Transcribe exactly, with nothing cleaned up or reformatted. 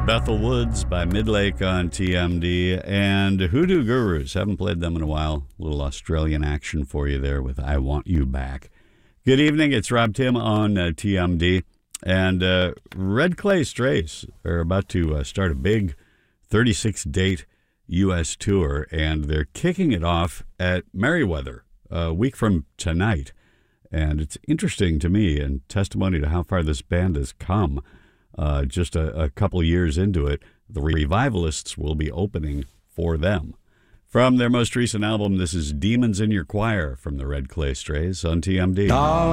Bethel Woods by Midlake on T M D, and Hoodoo Gurus. Haven't played them in a while. A little Australian action for you there with I Want You Back. Good evening. It's Rob Tim on uh, T M D. And uh, Red Clay Strays are about to uh, start a big thirty-six date U S tour, and they're kicking it off at Merriweather a week from tonight. And it's interesting to me and testimony to how far this band has come. Uh, just a, a couple years into it, the Revivalists will be opening for them. From their most recent album, this is Demons in Your Choir from the Red Clay Strays on T M D. Oh.